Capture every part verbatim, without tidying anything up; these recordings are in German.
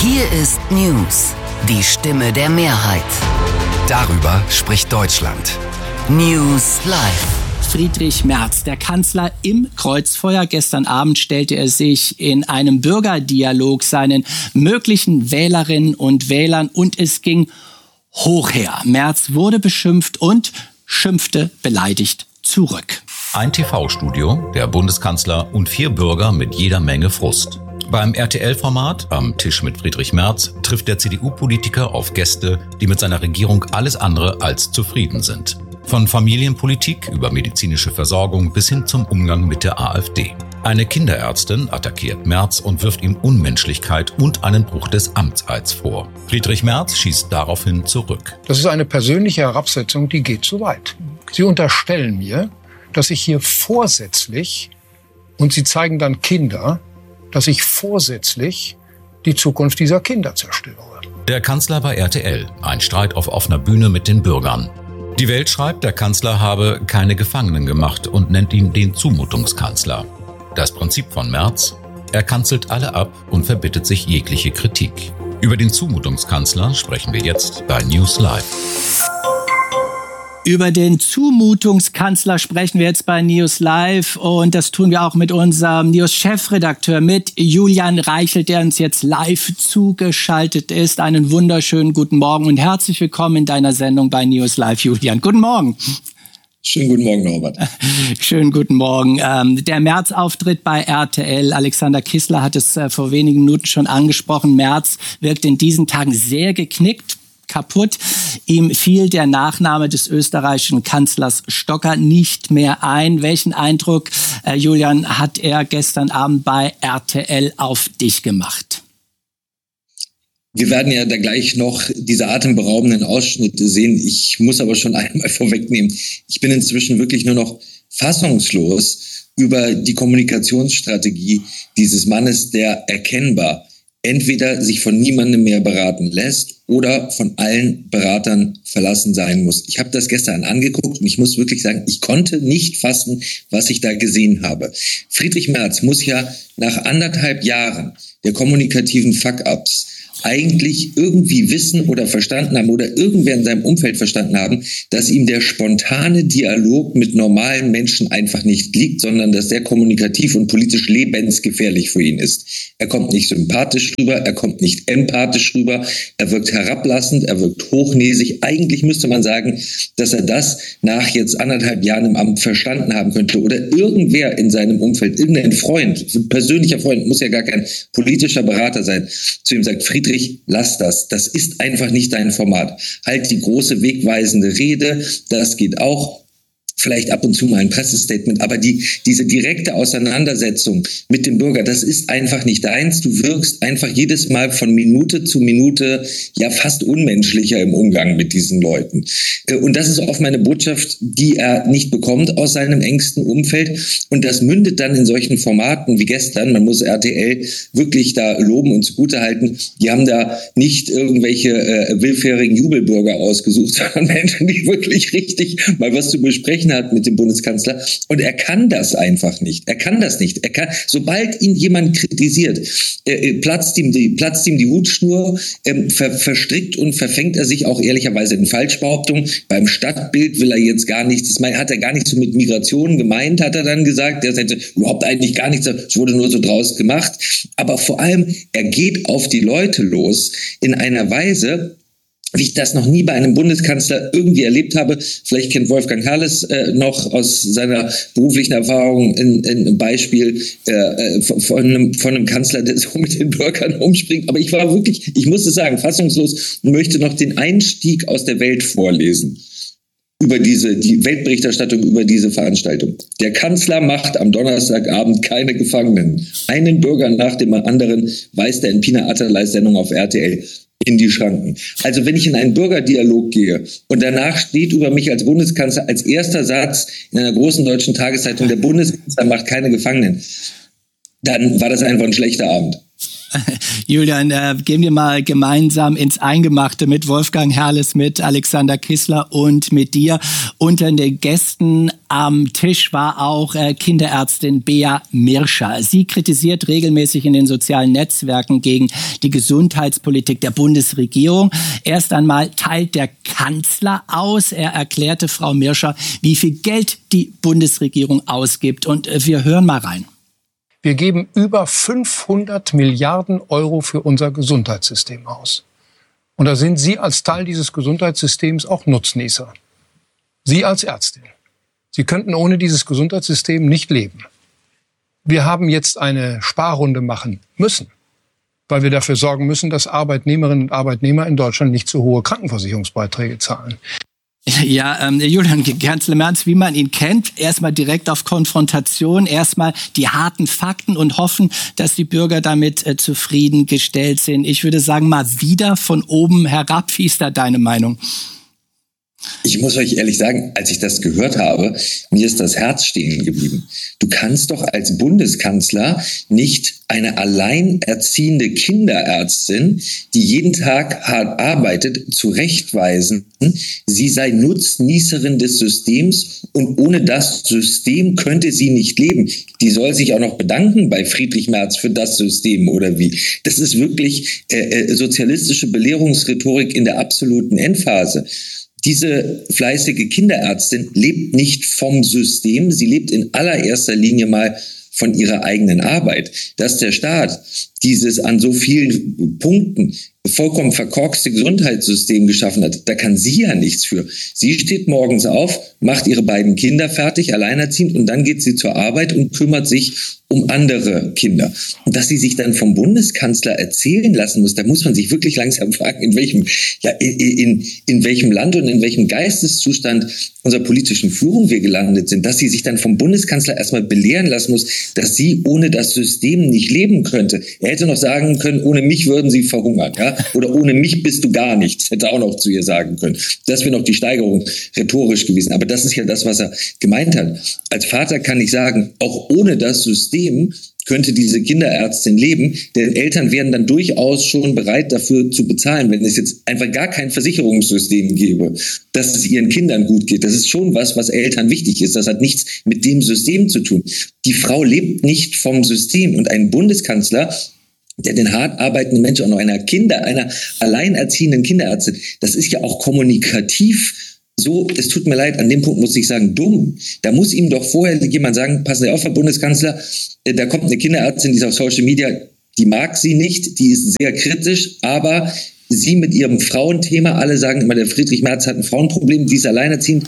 Hier ist News, die Stimme der Mehrheit. Darüber spricht Deutschland. News Live. Friedrich Merz, der Kanzler im Kreuzfeuer. Gestern Abend stellte er sich in einem Bürgerdialog seinen möglichen Wählerinnen und Wählern und es ging hoch her. Merz wurde beschimpft und schimpfte beleidigt zurück. Ein T V-Studio, der Bundeskanzler und vier Bürger mit jeder Menge Frust. Beim R T L-Format Am Tisch mit Friedrich Merz trifft der C D U-Politiker auf Gäste, die mit seiner Regierung alles andere als zufrieden sind. Von Familienpolitik über medizinische Versorgung bis hin zum Umgang mit der AfD. Eine Kinderärztin attackiert Merz und wirft ihm Unmenschlichkeit und einen Bruch des Amtseids vor. Friedrich Merz schießt daraufhin zurück. Das ist eine persönliche Herabsetzung, die geht zu weit. Sie unterstellen mir, dass ich hier vorsätzlich, und Sie zeigen dann Kinder, dass ich vorsätzlich die Zukunft dieser Kinder zerstöre. Der Kanzler bei R T L. Ein Streit auf offener Bühne mit den Bürgern. Die Welt schreibt, der Kanzler habe keine Gefangenen gemacht und nennt ihn den Zumutungskanzler. Das Prinzip von Merz: Er kanzelt alle ab und verbittet sich jegliche Kritik. Über den Zumutungskanzler sprechen wir jetzt bei News Live. Über den Zumutungskanzler sprechen wir jetzt bei News Live und das tun wir auch mit unserem News-Chefredakteur, mit Julian Reichelt, der uns jetzt live zugeschaltet ist. Einen wunderschönen guten Morgen und herzlich willkommen in deiner Sendung bei News Live, Julian. Guten Morgen. Schönen guten Morgen, Norbert. Schönen guten Morgen. Ähm, der Merz-Auftritt bei R T L, Alexander Kissler hat es äh, vor wenigen Minuten schon angesprochen. Merz wirkt in diesen Tagen sehr geknickt, kaputt. Ihm fiel der Nachname des österreichischen Kanzlers Stocker nicht mehr ein. Welchen Eindruck, äh, Julian, hat er gestern Abend bei R T L auf dich gemacht? Wir werden ja da gleich noch diese atemberaubenden Ausschnitte sehen. Ich muss aber schon einmal vorwegnehmen, ich bin inzwischen wirklich nur noch fassungslos über die Kommunikationsstrategie dieses Mannes, der erkennbar entweder sich von niemandem mehr beraten lässt oder von allen Beratern verlassen sein muss. Ich habe das gestern angeguckt und ich muss wirklich sagen, ich konnte nicht fassen, was ich da gesehen habe. Friedrich Merz muss ja nach anderthalb Jahren der kommunikativen Fuck-ups eigentlich irgendwie wissen oder verstanden haben oder irgendwer in seinem Umfeld verstanden haben, dass ihm der spontane Dialog mit normalen Menschen einfach nicht liegt, sondern dass der kommunikativ und politisch lebensgefährlich für ihn ist. Er kommt nicht sympathisch rüber, er kommt nicht empathisch rüber, er wirkt herablassend, er wirkt hochnäsig. Eigentlich müsste man sagen, dass er das nach jetzt anderthalb Jahren im Amt verstanden haben könnte oder irgendwer in seinem Umfeld, irgendein Freund, ein persönlicher Freund, muss ja gar kein politischer Berater sein, zu ihm sagt: Friedrich, lass das. Das ist einfach nicht dein Format. Halt die große wegweisende Rede, das geht auch. Vielleicht ab und zu mal ein Pressestatement, aber die, diese direkte Auseinandersetzung mit dem Bürger, das ist einfach nicht deins. Du wirkst einfach jedes Mal von Minute zu Minute ja fast unmenschlicher im Umgang mit diesen Leuten. Und das ist oft meine Botschaft, die er nicht bekommt aus seinem engsten Umfeld. Und das mündet dann in solchen Formaten wie gestern. Man muss R T L wirklich da loben und zugutehalten. Die haben da nicht irgendwelche äh, willfährigen Jubelbürger ausgesucht, sondern Menschen, die wirklich richtig mal was zu besprechen hat mit dem Bundeskanzler, und er kann das einfach nicht. Er kann das nicht. Er kann, sobald ihn jemand kritisiert, äh, platzt ihm die, platzt ihm die Hutschnur, ähm, ver, verstrickt und verfängt er sich auch ehrlicherweise in Falschbehauptungen. Beim Stadtbild will er jetzt gar nichts, das hat er gar nicht so mit Migration gemeint, hat er dann gesagt. Der hätte überhaupt eigentlich gar nichts, es wurde nur so draus gemacht. Aber vor allem, er geht auf die Leute los in einer Weise, wie ich das noch nie bei einem Bundeskanzler irgendwie erlebt habe. Vielleicht kennt Wolfgang Herrles äh, noch aus seiner beruflichen Erfahrung ein, ein Beispiel äh, von, einem, von einem Kanzler, der so mit den Bürgern umspringt. Aber ich war wirklich, ich muss es sagen, fassungslos und möchte noch den Einstieg aus der Welt vorlesen über diese, die Weltberichterstattung über diese Veranstaltung. Der Kanzler macht am Donnerstagabend keine Gefangenen. Einen Bürger nach dem anderen weist er in Pina Atalais Sendung auf R T L in die Schranken. Also wenn ich in einen Bürgerdialog gehe und danach steht über mich als Bundeskanzler als erster Satz in einer großen deutschen Tageszeitung, der Bundeskanzler macht keine Gefangenen, dann war das einfach ein schlechter Abend. Julian, äh, gehen wir mal gemeinsam ins Eingemachte mit Wolfgang Herrles, mit Alexander Kissler und mit dir. Unter den Gästen am Tisch war auch äh, Kinderärztin Bea Mirscher. Sie kritisiert regelmäßig in den sozialen Netzwerken gegen die Gesundheitspolitik der Bundesregierung. Erst einmal teilt der Kanzler aus. Er erklärte Frau Mirscher, wie viel Geld die Bundesregierung ausgibt. Und äh, wir hören mal rein. Wir geben über fünfhundert Milliarden Euro für unser Gesundheitssystem aus. Und da sind Sie als Teil dieses Gesundheitssystems auch Nutznießer. Sie als Ärztin. Sie könnten ohne dieses Gesundheitssystem nicht leben. Wir haben jetzt eine Sparrunde machen müssen, weil wir dafür sorgen müssen, dass Arbeitnehmerinnen und Arbeitnehmer in Deutschland nicht zu hohe Krankenversicherungsbeiträge zahlen. Ja, ähm, Julian, Kanzler Merz, wie man ihn kennt, erstmal direkt auf Konfrontation, erstmal die harten Fakten und hoffen, dass die Bürger damit äh, zufriedengestellt sind. Ich würde sagen, mal wieder von oben herab. Wie ist da deine Meinung? Ich muss euch ehrlich sagen, als ich das gehört habe, mir ist das Herz stehen geblieben. Du kannst doch als Bundeskanzler nicht eine alleinerziehende Kinderärztin, die jeden Tag hart arbeitet, zurechtweisen, sie sei Nutznießerin des Systems und ohne das System könnte sie nicht leben. Die soll sich auch noch bedanken bei Friedrich Merz für das System oder wie. Das ist wirklich äh, sozialistische Belehrungsrhetorik in der absoluten Endphase. Diese fleißige Kinderärztin lebt nicht vom System, sie lebt in allererster Linie mal von ihrer eigenen Arbeit. Dass der Staat dieses an so vielen Punkten vollkommen verkorkste Gesundheitssystem geschaffen hat, da kann sie ja nichts für. Sie steht morgens auf, macht ihre beiden Kinder fertig, alleinerziehend, und dann geht sie zur Arbeit und kümmert sich um andere Kinder. Und dass sie sich dann vom Bundeskanzler erzählen lassen muss, da muss man sich wirklich langsam fragen, in welchem, ja, in, in, in welchem Land und in welchem Geisteszustand unserer politischen Führung wir gelandet sind, dass sie sich dann vom Bundeskanzler erstmal belehren lassen muss, dass sie ohne das System nicht leben könnte. Er hätte noch sagen können, ohne mich würden sie verhungern, ja? Oder ohne mich bist du gar nichts, hätte er auch noch zu ihr sagen können. Das wäre noch die Steigerung rhetorisch gewesen. Aber das ist ja das, was er gemeint hat. Als Vater kann ich sagen, auch ohne das System könnte diese Kinderärztin leben, denn Eltern wären dann durchaus schon bereit dafür zu bezahlen, wenn es jetzt einfach gar kein Versicherungssystem gäbe, dass es ihren Kindern gut geht. Das ist schon was, was Eltern wichtig ist. Das hat nichts mit dem System zu tun. Die Frau lebt nicht vom System, und ein Bundeskanzler, der den hart arbeitenden Menschen, auch noch einer Kinder, einer alleinerziehenden Kinderärztin, das ist ja auch kommunikativ so, es tut mir leid, an dem Punkt muss ich sagen, dumm. Da muss ihm doch vorher jemand sagen, passen Sie auf, Herr Bundeskanzler, da kommt eine Kinderärztin, die ist auf Social Media, die mag Sie nicht, die ist sehr kritisch, aber Sie mit Ihrem Frauenthema, alle sagen immer, der Friedrich Merz hat ein Frauenproblem, die ist alleinerziehend.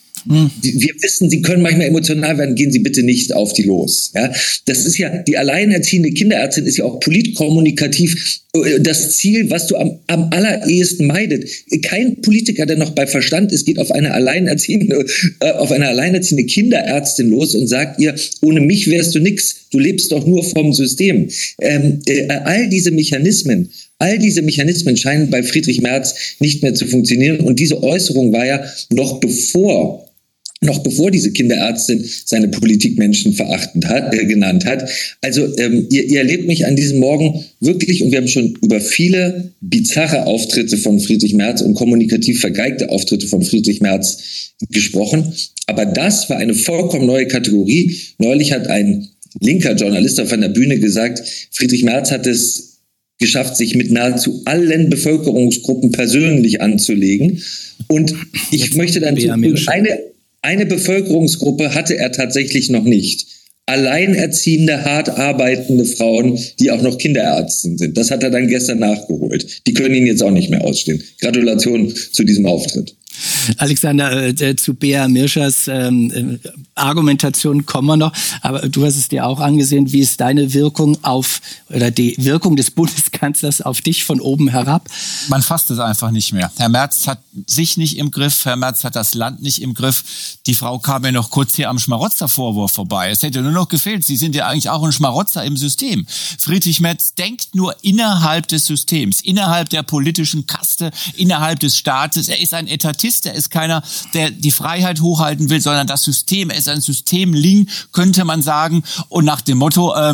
Wir wissen, Sie können manchmal emotional werden, gehen Sie bitte nicht auf die los. Ja, das ist ja, die alleinerziehende Kinderärztin ist ja auch politkommunikativ das Ziel, was du am, am allerehesten meidet. Kein Politiker, der noch bei Verstand ist, geht auf eine alleinerziehende, äh, auf eine alleinerziehende Kinderärztin los und sagt ihr, ohne mich wärst du nix, du lebst doch nur vom System. Ähm, äh, all diese Mechanismen, all diese Mechanismen scheinen bei Friedrich Merz nicht mehr zu funktionieren, und diese Äußerung war ja noch bevor noch bevor diese Kinderärztin seine Politik menschenverachtend hat, äh, genannt hat. Also ähm, ihr, ihr erlebt mich an diesem Morgen wirklich, und wir haben schon über viele bizarre Auftritte von Friedrich Merz und kommunikativ vergeigte Auftritte von Friedrich Merz gesprochen. Aber das war eine vollkommen neue Kategorie. Neulich hat ein linker Journalist auf einer Bühne gesagt, Friedrich Merz hat es geschafft, sich mit nahezu allen Bevölkerungsgruppen persönlich anzulegen. Und ich möchte dann eine Eine Bevölkerungsgruppe hatte er tatsächlich noch nicht. Alleinerziehende, hart arbeitende Frauen, die auch noch Kinderärztin sind. Das hat er dann gestern nachgeholt. Die können ihn jetzt auch nicht mehr ausstehen. Gratulation zu diesem Auftritt. Alexander, äh, zu Bea Mirschers ähm, Argumentation kommen wir noch, aber du hast es dir auch angesehen. Wie ist deine Wirkung auf, oder die Wirkung des Bundeskanzlers auf dich von oben herab? Man fasst es einfach nicht mehr. Herr Merz hat sich nicht im Griff, Herr Merz hat das Land nicht im Griff. Die Frau kam ja noch kurz hier am Schmarotzervorwurf vorbei. Es hätte nur noch gefehlt, Sie sind ja eigentlich auch ein Schmarotzer im System. Friedrich Merz denkt nur innerhalb des Systems, innerhalb der politischen Kaste, innerhalb des Staates. Er ist ein Etatist. Er ist keiner, der die Freiheit hochhalten will, sondern das System. Er ist ein Systemling, könnte man sagen. Und nach dem Motto, ähm,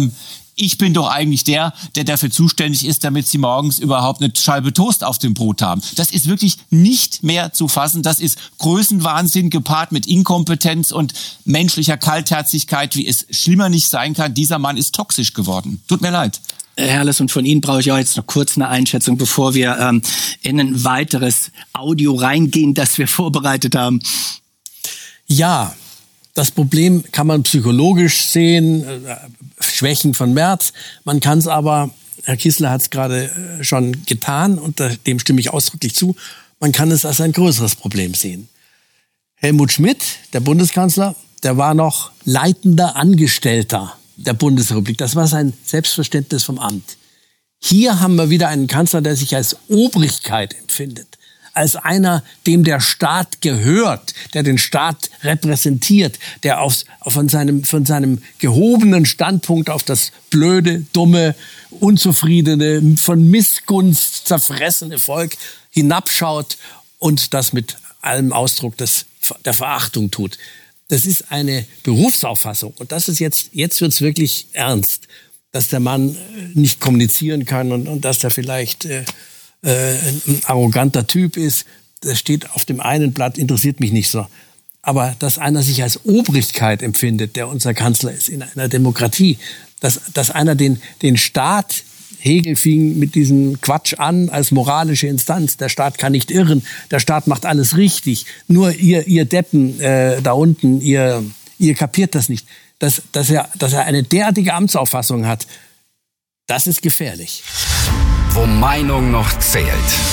ich bin doch eigentlich der, der dafür zuständig ist, damit Sie morgens überhaupt eine Scheibe Toast auf dem Brot haben. Das ist wirklich nicht mehr zu fassen. Das ist Größenwahnsinn gepaart mit Inkompetenz und menschlicher Kaltherzigkeit, wie es schlimmer nicht sein kann. Dieser Mann ist toxisch geworden. Tut mir leid. Herrles, und von Ihnen brauche ich auch jetzt noch kurz eine Einschätzung, bevor wir ähm, in ein weiteres Audio reingehen, das wir vorbereitet haben. Ja, das Problem kann man psychologisch sehen, äh, Schwächen von Merz. Man kann es aber, Herr Kissler hat es gerade äh, schon getan und da, dem stimme ich ausdrücklich zu, man kann es als ein größeres Problem sehen. Helmut Schmidt, der Bundeskanzler, der war noch leitender Angestellter der Bundesrepublik. Das war sein Selbstverständnis vom Amt. Hier haben wir wieder einen Kanzler, der sich als Obrigkeit empfindet. Als einer, dem der Staat gehört, der den Staat repräsentiert, der aus, von, seinem, von seinem gehobenen Standpunkt auf das blöde, dumme, unzufriedene, von Missgunst zerfressene Volk hinabschaut und das mit allem Ausdruck des, der Verachtung tut. Das ist eine Berufsauffassung. Und das ist jetzt, jetzt wird's wirklich ernst, dass der Mann nicht kommunizieren kann und, und dass der vielleicht äh, äh, ein arroganter Typ ist. Das steht auf dem einen Blatt, interessiert mich nicht so. Aber dass einer sich als Obrigkeit empfindet, der unser Kanzler ist in einer Demokratie, dass, dass einer den, den Staat, Hegel fing mit diesem Quatsch an als moralische Instanz. Der Staat kann nicht irren, der Staat macht alles richtig. Nur ihr, ihr Deppen äh, da unten, ihr, ihr kapiert das nicht. Dass, dass, er, dass er eine derartige Amtsauffassung hat, das ist gefährlich. Wo Meinung noch zählt.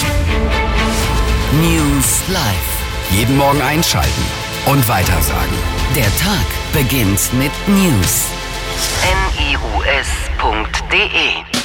News Live. Jeden Morgen einschalten und weitersagen. Der Tag beginnt mit News. N I U S punkt D E